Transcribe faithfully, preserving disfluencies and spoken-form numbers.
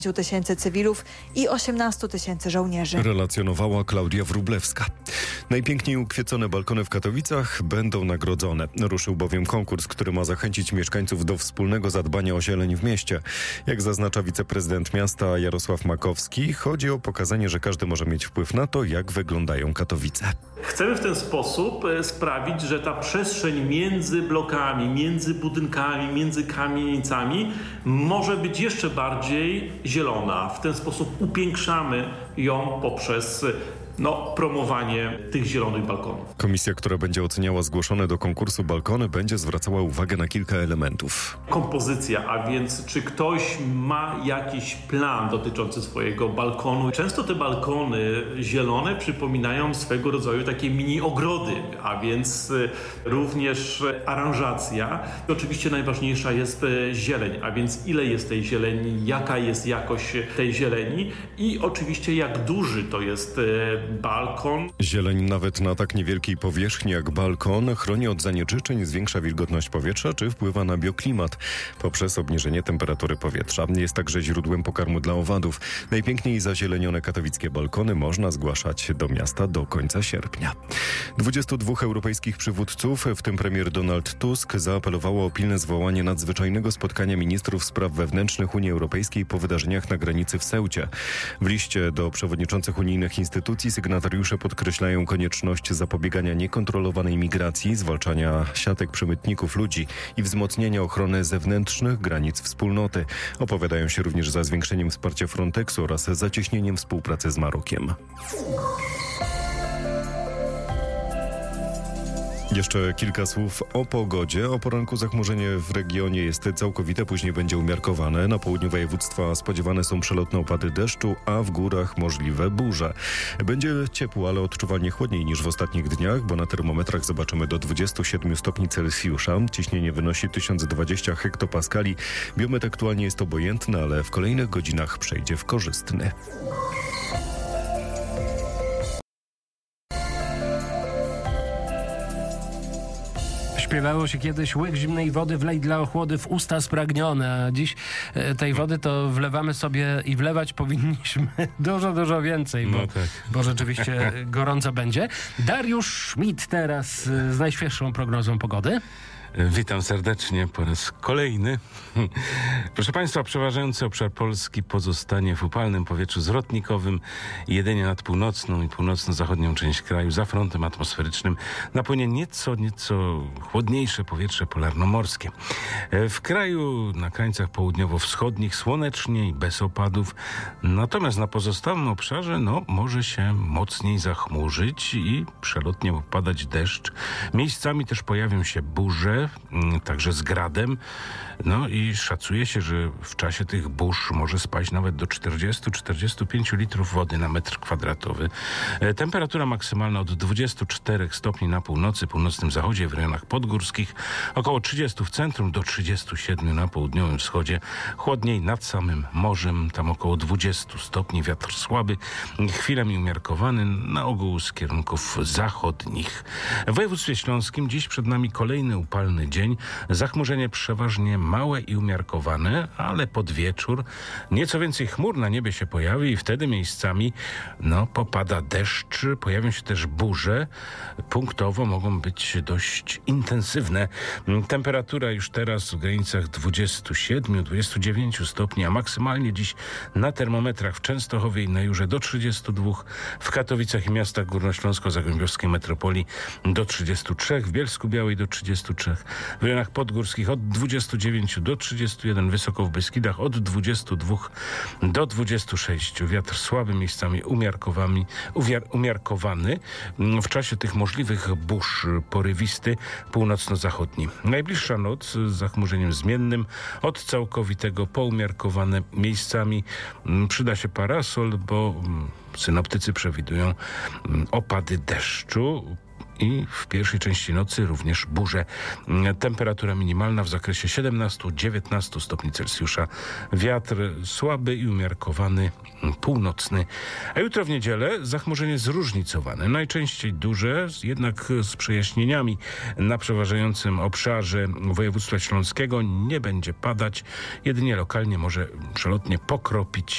tysięcy cywilów i osiemnaście tysięcy żołnierzy. Relacjonowała Klaudia Wróblewska. Najpiękniej ukwiecone balkony w Katowicach będą nagrodzone. Ruszył bowiem konkurs, który ma zachęcić mieszkańców do wspólnego zadbania o zieleń w mieście. Jak zaznacza wiceprezydent miasta Jarosław Makowski, chodzi o pokazanie, że każdy może mieć wpływ na to, jak wyglądają Katowice. Chcemy w ten sposób sprawić, że ta przestrzeń między blokami, między budynkami, między kamienicami może być jeszcze bardziej zielona. W ten sposób upiększamy ją poprzez no, promowanie tych zielonych balkonów. Komisja, która będzie oceniała zgłoszone do konkursu balkony, będzie zwracała uwagę na kilka elementów. Kompozycja, a więc czy ktoś ma jakiś plan dotyczący swojego balkonu. Często te balkony zielone przypominają swego rodzaju takie mini ogrody, a więc również aranżacja. I oczywiście najważniejsza jest zieleń, a więc ile jest tej zieleni, jaka jest jakość tej zieleni i oczywiście jak duży to jest balkon. Zieleń nawet na tak niewielkiej powierzchni jak balkon chroni od zanieczyszczeń, zwiększa wilgotność powietrza czy wpływa na bioklimat poprzez obniżenie temperatury powietrza. Jest także źródłem pokarmu dla owadów. Najpiękniej zazielenione katowickie balkony można zgłaszać do miasta do końca sierpnia. dwudziestu dwóch europejskich przywódców, w tym premier Donald Tusk, zaapelowało o pilne zwołanie nadzwyczajnego spotkania ministrów spraw wewnętrznych Unii Europejskiej po wydarzeniach na granicy w Ceucie. W liście do przewodniczących unijnych instytucji sygnatariusze podkreślają konieczność zapobiegania niekontrolowanej migracji, zwalczania siatek przemytników ludzi i wzmocnienia ochrony zewnętrznych granic wspólnoty. Opowiadają się również za zwiększeniem wsparcia Frontexu oraz zacieśnieniem współpracy z Marokiem. Jeszcze kilka słów o pogodzie. O poranku zachmurzenie w regionie jest całkowite, później będzie umiarkowane. Na południu województwa spodziewane są przelotne opady deszczu, a w górach możliwe burze. Będzie ciepło, ale odczuwalnie chłodniej niż w ostatnich dniach, bo na termometrach zobaczymy do dwudziestu siedmiu stopni Celsjusza. Ciśnienie wynosi tysiąc dwadzieścia hektopaskali. Biometr aktualnie jest obojętny, ale w kolejnych godzinach przejdzie w korzystny. Śpiewało się kiedyś: łyk zimnej wody wlej dla ochłody w usta spragnione, a dziś e, tej wody to wlewamy sobie i wlewać powinniśmy dużo, dużo więcej, bo, no tak. bo rzeczywiście gorąco będzie. Dariusz Schmidt teraz z najświeższą prognozą pogody. Witam serdecznie po raz kolejny. Proszę Państwa, przeważający obszar Polski pozostanie w upalnym powietrzu zwrotnikowym. Jedynie nad północną i północno-zachodnią część kraju za frontem atmosferycznym napłynie nieco, nieco chłodniejsze powietrze polarnomorskie. W kraju na krańcach południowo-wschodnich słonecznie i bez opadów. Natomiast na pozostałym obszarze no, może się mocniej zachmurzyć i przelotnie popadać deszcz. Miejscami też pojawią się burze, także z gradem. No i szacuje się, że w czasie tych burz może spaść nawet do czterdziestu do czterdziestu pięciu litrów wody na metr kwadratowy. Temperatura maksymalna od dwudziestu czterech stopni na północy, północnym zachodzie, w rejonach podgórskich, około trzydziestu w centrum, do trzydziestu siedmiu na południowym wschodzie. Chłodniej nad samym morzem, tam około dwudziestu stopni, wiatr słaby, chwilami umiarkowany, na ogół z kierunków zachodnich. W województwie śląskim dziś przed nami kolejny upalny dzień. Zachmurzenie przeważnie małe i umiarkowane, ale pod wieczór nieco więcej chmur na niebie się pojawi i wtedy miejscami no, popada deszcz, pojawią się też burze. Punktowo mogą być dość intensywne. Temperatura już teraz w granicach dwudziestu siedmiu do dwudziestu dziewięciu stopni, a maksymalnie dziś na termometrach w Częstochowie i na Jurze do trzydziestu dwóch, w Katowicach i miastach górnośląsko-zagłębiowskiej metropolii do trzydziestu trzech, w Bielsku-Białej do trzydziestu trzech, w rejonach podgórskich od dwudziestu dziewięciu do trzydziestu jeden, wysoko w Beskidach od dwudziestu dwóch do dwudziestu sześciu. Wiatr słaby, miejscami umiarkowany, uwiar, umiarkowany. W czasie tych możliwych burz porywisty północno-zachodni. Najbliższa noc z zachmurzeniem zmiennym, od całkowitego po umiarkowane, miejscami przyda się parasol, bo synoptycy przewidują opady deszczu. I w pierwszej części nocy również burze. Temperatura minimalna w zakresie siedemnastu do dziewiętnastu stopni Celsjusza. Wiatr słaby i umiarkowany, północny. A jutro w niedzielę zachmurzenie zróżnicowane. Najczęściej duże, jednak z przejaśnieniami. Na przeważającym obszarze województwa śląskiego nie będzie padać. Jedynie lokalnie może przelotnie pokropić